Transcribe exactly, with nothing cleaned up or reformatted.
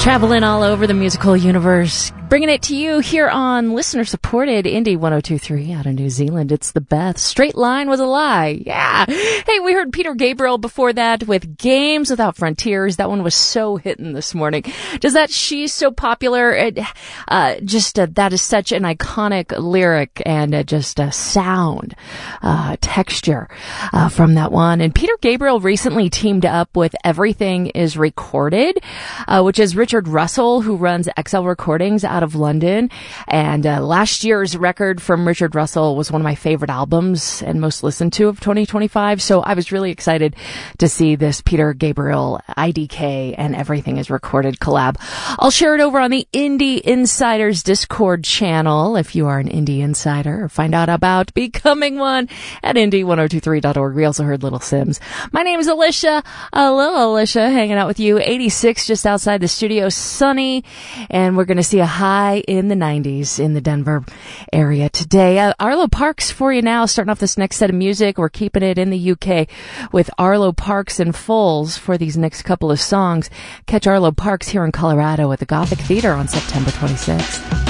Traveling all over the musical universe, bringing it to you here on listener-supported Indie one oh two point three out of New Zealand. It's the Beth. Straight Line Was a Lie. Yeah. Hey, we heard Peter Gabriel before that with Games Without Frontiers. That one was so hitting this morning. Does that She's So Popular? It, uh, just, uh, that is such an iconic lyric and uh, just a sound, uh, texture, uh, from that one. And Peter Gabriel recently teamed up with Everything Is Recorded, uh, which is Richard Russell, who runs X L Recordings out of London. And uh, last year's record from Richard Russell was one of my favorite albums and most listened to of twenty twenty-five. So I was really excited to see this Peter Gabriel, I D K, and Everything Is Recorded collab. I'll share it over on the Indie Insiders Discord channel if you are an Indie Insider, or find out about becoming one at indie ten twenty-three dot org. We also heard Little Sims. My name is Alicia. Hello, Alicia, hanging out with you. eighty-six just outside the studio. Sunny, and we're going to see a high in the nineties in the Denver area today. Uh, Arlo Parks for you now, starting off this next set of music. We're keeping it in the U K with Arlo Parks and Foals for these next couple of songs. Catch Arlo Parks here in Colorado at the Gothic Theater on September twenty-sixth.